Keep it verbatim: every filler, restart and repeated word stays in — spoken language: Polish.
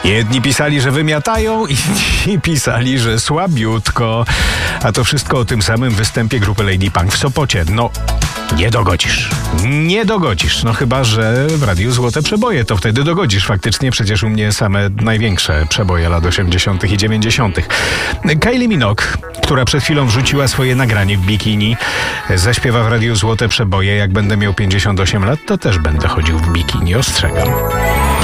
Jedni pisali, że wymiatają, inni pisali, że słabiutko. A to wszystko o tym samym występie grupy Lady Punk w Sopocie. No, nie dogodzisz. Nie dogodzisz. No chyba, że w Radiu Złote Przeboje, to wtedy dogodzisz faktycznie. Przecież u mnie same największe przeboje lat osiemdziesiątych i dziewięćdziesiątych. Kylie Minogue, która przed chwilą wrzuciła swoje nagranie w bikini, zaśpiewa w Radiu Złote Przeboje. Jak będę miał pięćdziesiąt osiem lat, to też będę chodził w bikini. Ostrzegam.